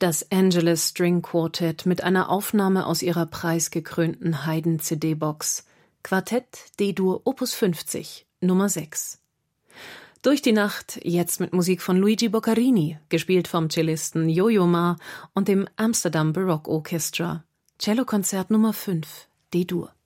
Das Angeles String Quartet mit einer Aufnahme aus ihrer preisgekrönten Haydn-CD-Box. Quartett D-Dur Opus 50, Nummer 6. Durch die Nacht, jetzt mit Musik von Luigi Boccherini, gespielt vom Cellisten Yo-Yo Ma und dem Amsterdam Baroque Orchestra. Cellokonzert Nummer 5, D-Dur.